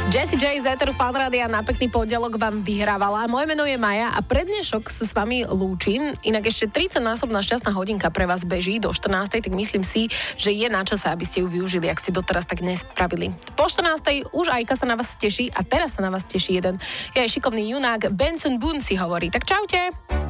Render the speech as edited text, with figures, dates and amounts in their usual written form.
Jessie J z Eteru Fan Rádia na pekný pondelok vám vyhrávala. Moje meno je Maja a pre dnešok sa s vami lúčim. Inak ešte 30-násobná šťastná hodinka pre vás beží do 14. Tak myslím si, že je na čase, aby ste ju využili, ak ste doteraz tak nespravili. Po 14. už Ajka sa na vás teší a teraz sa na vás teší jeden. Je aj šikovný junák Benson Boone si hovorí. Tak čaute!